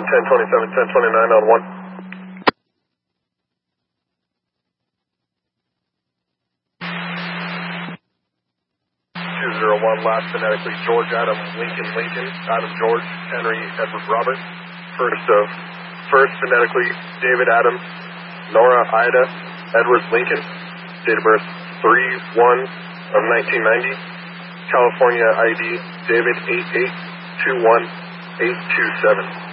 1027, 1029 on 1. 201, last phonetically, George Adam Lincoln Lincoln, Adam George, Henry Edward Robert. First phonetically, David Adam, Nora Ida, Edward Lincoln. Date of birth 3/1 of 1990. California ID, David 8821827.